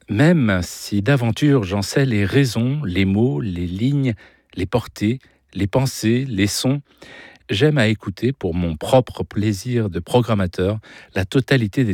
Même si d'aventure j'en sais les raisons, les mots, les lignes, les portées, les pensées, les sons, j'aime à écouter pour mon propre plaisir de programmateur la totalité des